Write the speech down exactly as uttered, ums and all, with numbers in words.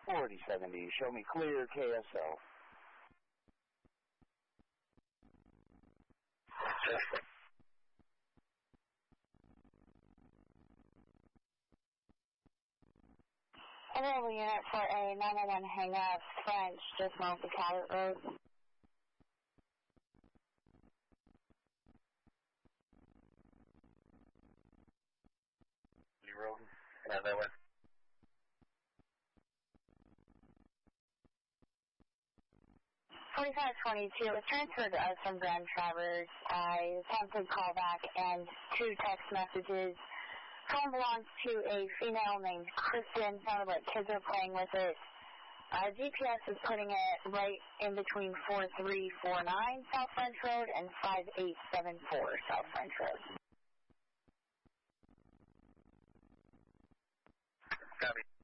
forty seventy, show me clear K S L. Available unit for a nine one one hang-up, French, just north of Cabot Road. Road, another one. forty-five twenty-two, was transferred to us from Grand Traverse. I attempted callback and two text messages. Phone belongs to a female named Kristen. Sounded like kids are playing with it. Uh, G P S is putting it right in between four three four nine South French Road and five eight seven four South French Road. Copy.